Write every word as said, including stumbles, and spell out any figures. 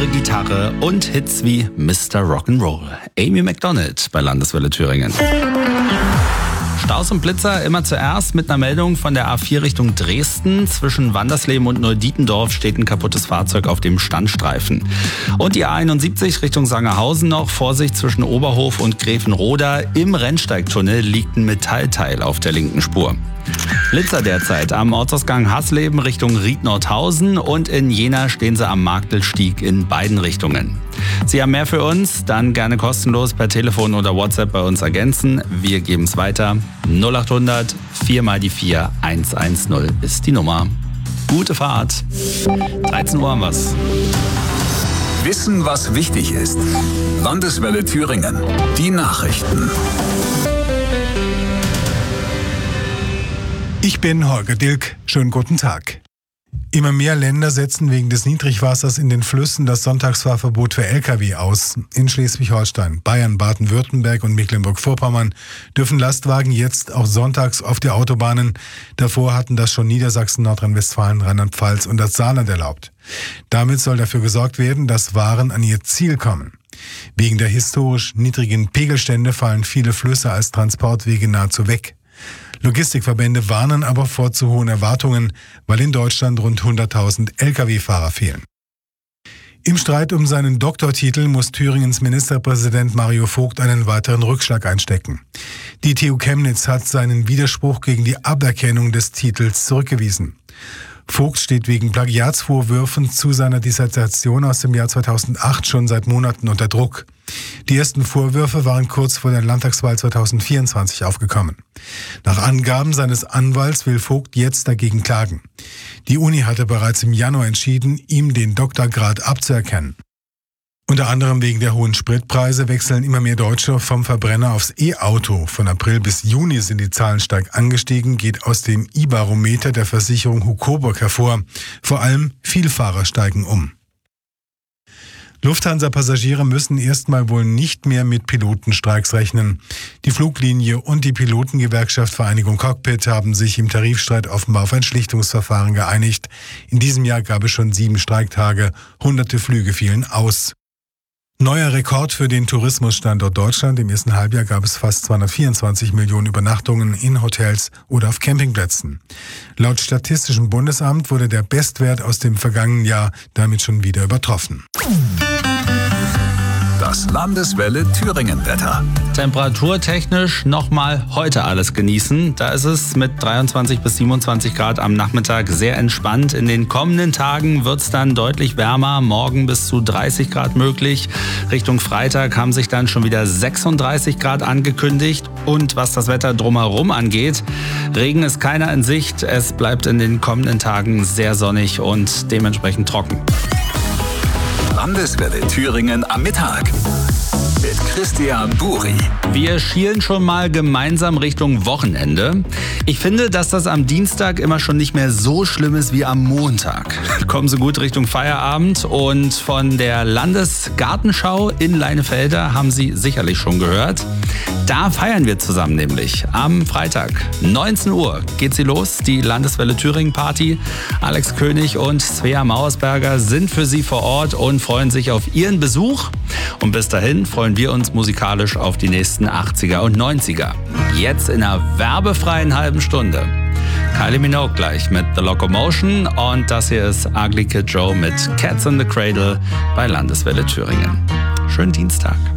Gitarre und Hits wie Mister Rock'n'Roll. Amy Macdonald bei Landeswelle Thüringen. Staus und Blitzer immer zuerst mit einer Meldung von der A vier Richtung Dresden. Zwischen Wandersleben und Neudietendorf steht ein kaputtes Fahrzeug auf dem Standstreifen. Und die A einundsiebzig Richtung Sangerhausen noch. Vorsicht zwischen Oberhof und Gräfenroda. Im Rennsteigtunnel liegt ein Metallteil auf der linken Spur. Blitzer derzeit am Ortsausgang Hasleben Richtung Ried-Nordhausen und in Jena stehen sie am Marktelstieg in beiden Richtungen. Sie haben mehr für uns? Dann gerne kostenlos per Telefon oder WhatsApp bei uns ergänzen. Wir geben es weiter. null acht hundert vier mal die vier eins eins null ist die Nummer. Gute Fahrt. dreizehn Uhr haben wir's. Wissen, was wichtig ist. Landeswelle Thüringen. Die Nachrichten. Ich bin Holger Dilk. Schönen guten Tag. Immer mehr Länder setzen wegen des Niedrigwassers in den Flüssen das Sonntagsfahrverbot für L K W aus. In Schleswig-Holstein, Bayern, Baden-Württemberg und Mecklenburg-Vorpommern dürfen Lastwagen jetzt auch sonntags auf die Autobahnen. Davor hatten das schon Niedersachsen, Nordrhein-Westfalen, Rheinland-Pfalz und das Saarland erlaubt. Damit soll dafür gesorgt werden, dass Waren an ihr Ziel kommen. Wegen der historisch niedrigen Pegelstände fallen viele Flüsse als Transportwege nahezu weg. Logistikverbände warnen aber vor zu hohen Erwartungen, weil in Deutschland rund hunderttausend L K W-Fahrer fehlen. Im Streit um seinen Doktortitel muss Thüringens Ministerpräsident Mario Vogt einen weiteren Rückschlag einstecken. Die T U Chemnitz hat seinen Widerspruch gegen die Aberkennung des Titels zurückgewiesen. Vogt steht wegen Plagiatsvorwürfen zu seiner Dissertation aus dem Jahr zweitausendacht schon seit Monaten unter Druck. Die ersten Vorwürfe waren kurz vor der Landtagswahl zweitausendvierundzwanzig aufgekommen. Nach Angaben seines Anwalts will Vogt jetzt dagegen klagen. Die Uni hatte bereits im Januar entschieden, ihm den Doktorgrad abzuerkennen. Unter anderem wegen der hohen Spritpreise wechseln immer mehr Deutsche vom Verbrenner aufs E-Auto. Von April bis Juni sind die Zahlen stark angestiegen, geht aus dem I-Barometer der Versicherung Hucoburg hervor. Vor allem Vielfahrer steigen um. Lufthansa-Passagiere müssen erstmal wohl nicht mehr mit Pilotenstreiks rechnen. Die Fluglinie und die Pilotengewerkschaft Vereinigung Cockpit haben sich im Tarifstreit offenbar auf ein Schlichtungsverfahren geeinigt. In diesem Jahr gab es schon sieben Streiktage, hunderte Flüge fielen aus. Neuer Rekord für den Tourismusstandort Deutschland. Im ersten Halbjahr gab es fast zweihundertvierundzwanzig Millionen Übernachtungen in Hotels oder auf Campingplätzen. Laut Statistischem Bundesamt wurde der Bestwert aus dem vergangenen Jahr damit schon wieder übertroffen. Das Landeswelle Thüringen-Wetter. Temperaturtechnisch nochmal heute alles genießen. Da ist es mit dreiundzwanzig bis siebenundzwanzig Grad am Nachmittag sehr entspannt. In den kommenden Tagen wird es dann deutlich wärmer. Morgen bis zu dreißig Grad möglich. Richtung Freitag haben sich dann schon wieder sechsunddreißig Grad angekündigt. Und was das Wetter drumherum angeht, Regen ist keiner in Sicht. Es bleibt in den kommenden Tagen sehr sonnig und dementsprechend trocken. Landeswelle Thüringen am Mittag mit Christian Buri. Wir schielen schon mal gemeinsam Richtung Wochenende. Ich finde, dass das am Dienstag immer schon nicht mehr so schlimm ist wie am Montag. Kommen Sie gut Richtung Feierabend und von der Landesgartenschau in Leinefelder haben Sie sicherlich schon gehört. Da feiern wir zusammen nämlich am Freitag. neunzehn Uhr geht sie los, die Landeswelle Thüringen Party. Alex König und Svea Mauersberger sind für Sie vor Ort und freuen sich auf Ihren Besuch. Und bis dahin freuen wir uns musikalisch auf die nächsten achtziger und neunziger. Jetzt in einer werbefreien halben Stunde. Kylie Minogue gleich mit The Locomotion und das hier ist Ugly Kid Joe mit Cats in the Cradle bei Landeswelle Thüringen. Schönen Dienstag.